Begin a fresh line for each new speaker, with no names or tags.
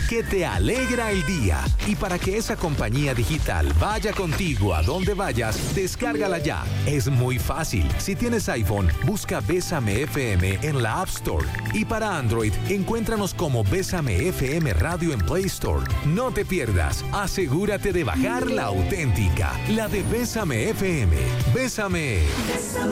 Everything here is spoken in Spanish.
que te alegra el día. Y para que esa compañía digital vaya contigo a donde vayas, descárgala ya. Es muy fácil. Si tienes iPhone, busca Bésame FM en la App Store. Y para Android, encuéntranos como Bésame FM Radio en Play Store. No te pierdas. Asegúrate de bajar la auténtica, la de Bésame FM. Bésame.